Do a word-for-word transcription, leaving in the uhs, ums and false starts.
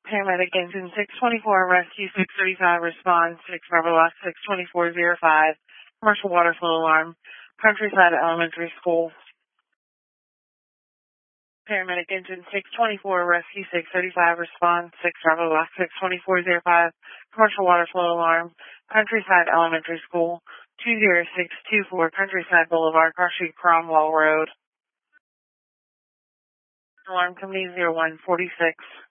Paramedic engine six twenty-four, rescue six thirty-five, response six Bravo Lock six twenty-four oh five, commercial water flow alarm, Countryside Elementary School. Paramedic engine six twenty-four, rescue six thirty-five, response six Bravo Lock six twenty-four oh five, commercial water flow alarm, Countryside Elementary School, two zero six two four Countryside Boulevard, Cross Street, Cromwell Road. Alarm company zero one four six.